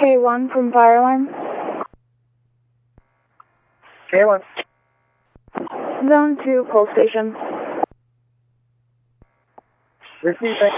K1 from fire alarm. K1. Zone 2, pole station. Receive, thank you.